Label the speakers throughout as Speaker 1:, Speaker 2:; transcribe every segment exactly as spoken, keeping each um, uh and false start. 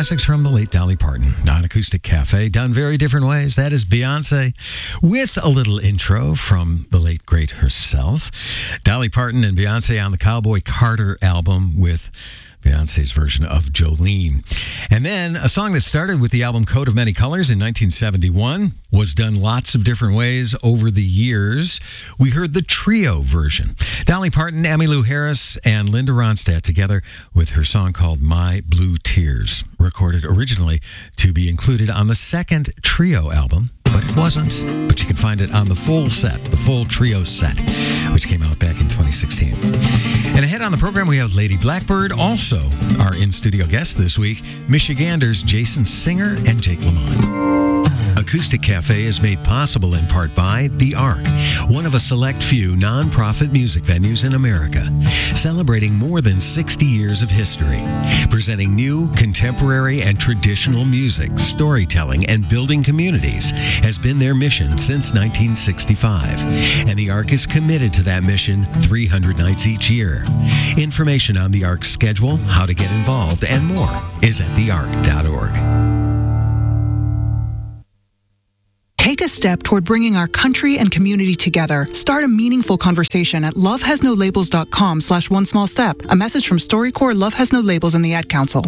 Speaker 1: classics from the late Dolly Parton on Acoustic Cafe, done very different ways. That is Beyonce with a little intro from the late great herself. Dolly Parton and Beyonce on the Cowboy Carter album with Beyonce's version of Jolene. And then a song that started with the album Coat of Many Colors in nineteen seventy-one was done lots of different ways over the years. We heard the trio version. Dolly Parton, Emmylou Harris, and Linda Ronstadt together with her song called My Blue Tears, recorded originally to be included on the second trio album, but it wasn't. But you can find it on the full set, the full trio set, which came out back in twenty sixteen. And ahead on the program, we have Lady Blackbird, also our in-studio guest this week, Michiganders Jason Singer and Jake Lamont. Acoustic Cafe is made possible in part by The Ark, one of a select few non-profit music venues in America, celebrating more than sixty years of history, presenting new, contemporary, and traditional music, storytelling, and building communities has been their mission since nineteen sixty-five, and The Ark is committed to that mission three hundred nights each year. Information on The Ark's schedule, how to get involved, and more is at the ark dot org.
Speaker 2: Take a step toward bringing our country and community together. Start a meaningful conversation at lovehasnolabels.com slash one small step. A message from StoryCorps, Love Has No Labels, and the Ad Council.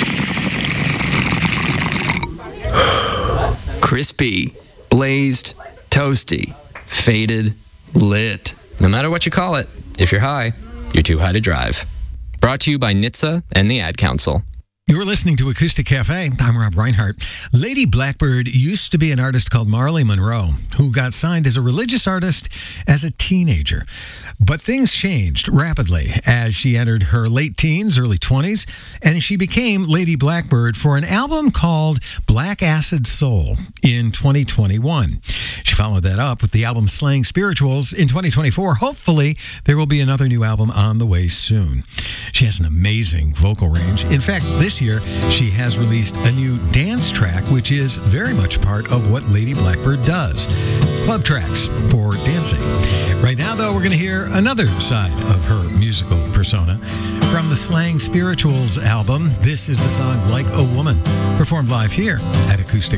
Speaker 3: Crispy, blazed, toasty, faded, lit. No matter what you call it, if you're high, you're too high to drive. Brought to you by N H T S A and the Ad Council.
Speaker 1: You're listening to Acoustic Cafe. I'm Rob Reinhart. Lady Blackbird used to be an artist called Marley Monroe, who got signed as a religious artist as a teenager. But things changed rapidly as she entered her late teens, early twenties, and she became Lady Blackbird for an album called Black Acid Soul in twenty twenty-one. She followed that up with the album Slaying Spirituals in twenty twenty-four. Hopefully, there will be another new album on the way soon. She has an amazing vocal range. In fact, this year, she has released a new dance track, which is very much part of what Lady Blackbird does. Club tracks for dancing. Right now, though, we're going to hear another side of her musical persona. From the Slaying Spirituals album, this is the song Like a Woman, performed live here at Acoustic